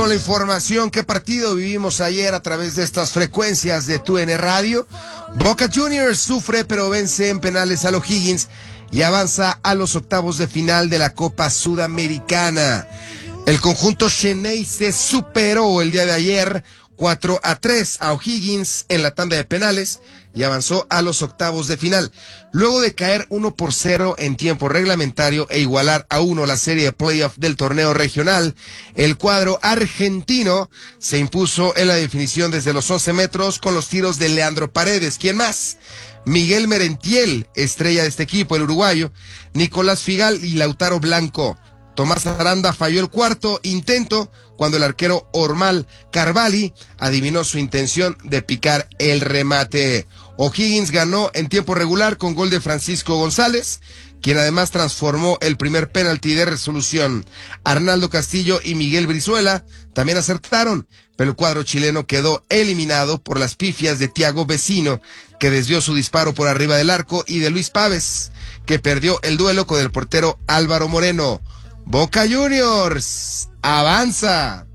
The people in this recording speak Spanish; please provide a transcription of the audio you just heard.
La información, qué partido vivimos ayer a través de estas frecuencias de TUN Radio. Boca Juniors sufre pero vence en penales a los O'Higgins y avanza a los octavos de final de la Copa Sudamericana. El conjunto Xeneize se superó el día de ayer 4-3 a O'Higgins en la tanda de penales y avanzó a los octavos de final. Luego de caer 1-0 en tiempo reglamentario e igualar a 1 la serie de playoff del torneo regional, el cuadro argentino se impuso en la definición desde los 11 metros con los tiros de Leandro Paredes. ¿Quién más? Miguel Merentiel, estrella de este equipo, el uruguayo, Nicolás Figal y Lautaro Blanco. Tomás Aranda falló el cuarto intento cuando el arquero Ormal Carvalli adivinó su intención de picar el remate. O'Higgins ganó en tiempo regular con gol de Francisco González, quien además transformó el primer penalti de resolución. Arnaldo Castillo y Miguel Brizuela también acertaron, pero el cuadro chileno quedó eliminado por las pifias de Thiago Vecino, que desvió su disparo por arriba del arco, y de Luis Pávez, que perdió el duelo con el portero Álvaro Moreno. Boca Juniors avanza.